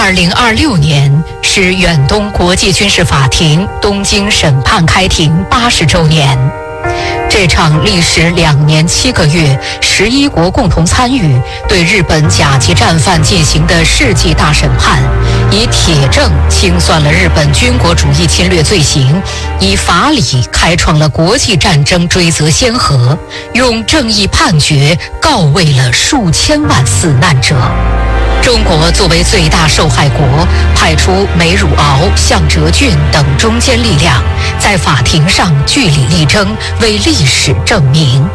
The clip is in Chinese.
2026年是远东国际军事法庭东京审判开庭80周年。这场历时2年7个月、11国共同参与，对日本甲级战犯进行的世纪大审判，以铁证清算了日本军国主义侵略罪行，以法理开创了国际战争追责先河，用正义判决告慰了数千万死难者。中国作为最大受害国，派出梅汝敖、向哲俊等中坚力量，在法庭上据理力争，为历史证明。